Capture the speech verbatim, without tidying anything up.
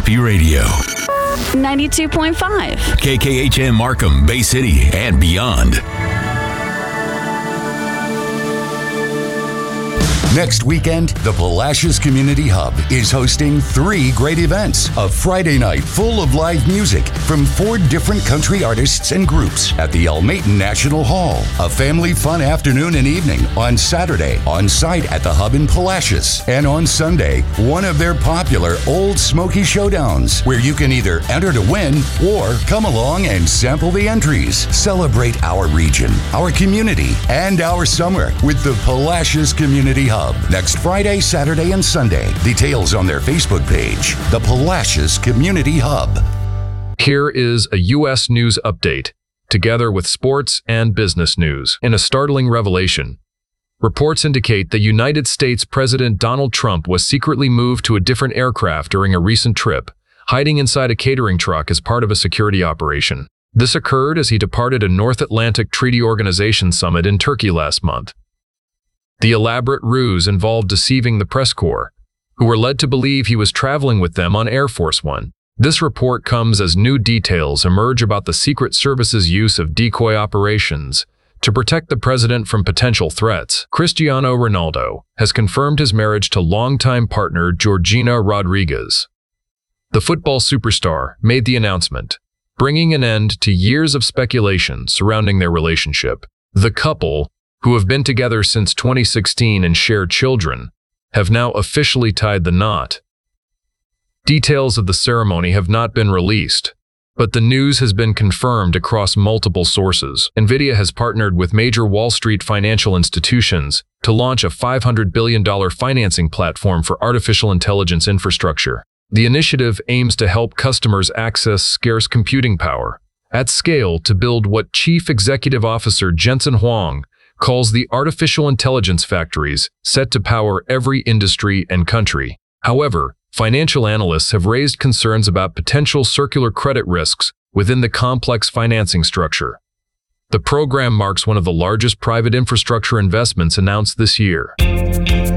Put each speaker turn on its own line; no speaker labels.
Happy Radio.
ninety-two point five.
K K H M Markham, Bay City, and beyond.
Next weekend, the Palacios Community Hub is hosting three great events. A Friday night full of live music from four different country artists and groups at the Almaton National Hall. A family fun afternoon and evening on Saturday on site at the Hub in Palacios. And on Sunday, one of their popular Old Smoky Showdowns, where you can either enter to win or come along and sample the entries. Celebrate our region, our community, and our summer with the Palacios Community Hub. Next Friday, Saturday, and Sunday. Details on their Facebook page, the Palacios Community Hub.
Here is a U S news update, together with sports and business news. In a startling revelation, reports indicate that United States President Donald Trump was secretly moved to a different aircraft during a recent trip, hiding inside a catering truck as part of a security operation. This occurred as he departed a North Atlantic Treaty Organization summit in Turkey last month. The elaborate ruse involved deceiving the press corps, who were led to believe he was traveling with them on Air Force One. This report comes as new details emerge about the Secret Service's use of decoy operations to protect the president from potential threats. Cristiano Ronaldo has confirmed his marriage to longtime partner Georgina Rodriguez. The football superstar made the announcement, bringing an end to years of speculation surrounding their relationship. The couple, who have been together since twenty sixteen and share children, have now officially tied the knot. Details of the ceremony have not been released, but the news has been confirmed across multiple sources. NVIDIA has partnered with major Wall Street financial institutions to launch a five hundred billion dollars financing platform for artificial intelligence infrastructure. The initiative aims to help customers access scarce computing power at scale to build what Chief Executive Officer Jensen Huang calls the artificial intelligence factories set to power every industry and country. However, financial analysts have raised concerns about potential circular credit risks within the complex financing structure. The program marks one of the largest private infrastructure investments announced this year.